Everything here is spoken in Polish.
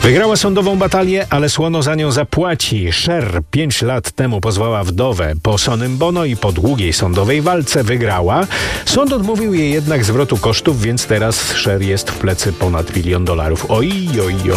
Wygrała sądową batalię, ale słono za nią zapłaci. Cher 5 lat temu pozwała wdowę po Sonym Bono i po długiej sądowej walce wygrała. Sąd odmówił jej jednak zwrotu kosztów, więc teraz Cher jest w plecy ponad $1 000 000. Oj, oj, oj.